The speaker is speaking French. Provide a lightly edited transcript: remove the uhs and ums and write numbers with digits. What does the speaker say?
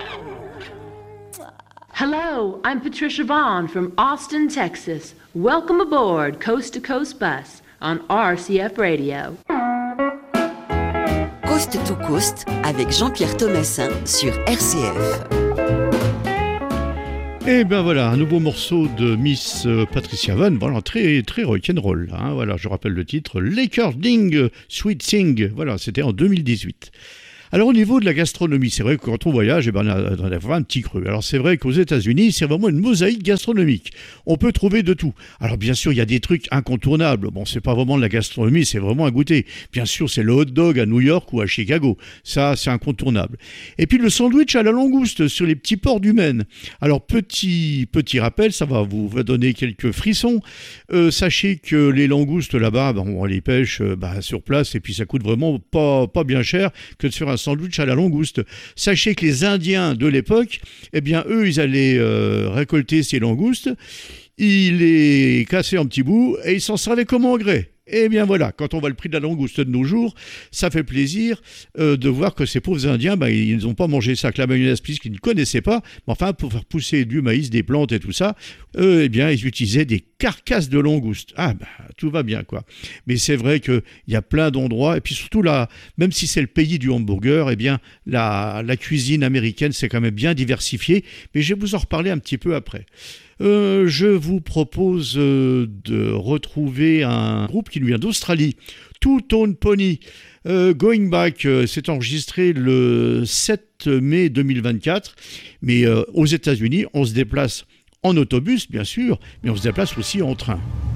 Hello, I'm Patricia Vaughn from Austin, Texas. Welcome aboard Coast to Coast Bus on RCF Radio. Coast to Coast avec Jean-Pierre Thomassin sur RCF. Et ben voilà, un nouveau morceau de Miss Patricia Vaughn, voilà, très très rock'n'roll. Hein, voilà, je rappelle le titre, Laker Ding Sweet Thing. Voilà, c'était en 2018. Alors au niveau de la gastronomie, c'est vrai que quand on voyage, on a vraiment un petit creux. Alors c'est vrai qu'aux États-Unis, c'est vraiment une mosaïque gastronomique. On peut trouver de tout. Alors bien sûr, il y a des trucs incontournables. Bon, c'est pas vraiment de la gastronomie, c'est vraiment un goûter. Bien sûr, c'est le hot dog à New York ou à Chicago. Ça, c'est incontournable. Et puis le sandwich à la langouste sur les petits ports du Maine. Alors petit rappel, ça va vous donner quelques frissons. Sachez que les langoustes là-bas, on les pêche sur place et puis ça coûte vraiment pas bien cher que de faire un sandwich à la langouste. Sachez que les Indiens de l'époque, eh bien eux, ils allaient récolter ces langoustes, ils les cassaient en petits bouts et ils s'en servaient comme engrais. Eh bien voilà, quand on voit le prix de la langouste de nos jours, ça fait plaisir de voir que ces pauvres Indiens, ils n'ont pas mangé ça avec la mayonnaise puisqu'ils ne connaissaient pas, mais enfin pour faire pousser du maïs, des plantes et tout ça, eh bien ils utilisaient des carcasses de langouste. Tout va bien quoi. Mais c'est vrai qu'il y a plein d'endroits, et puis surtout là, même si c'est le pays du hamburger, eh bien la cuisine américaine c'est quand même bien diversifiée, mais je vais vous en reparler un petit peu après. Je vous propose de retrouver un groupe qui nous vient d'Australie, Two Tone Pony. Going Back, c'est enregistré le 7 mai 2024, mais aux États-Unis, on se déplace en autobus, bien sûr, mais on se déplace aussi en train.